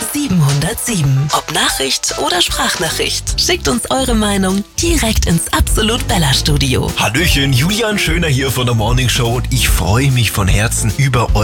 707. Ob Nachricht oder Sprachnachricht, schickt uns eure Meinung direkt ins Absolut Bella Studio. Hallöchen, Julian Schöner hier von der Morning Show und ich freue mich von Herzen über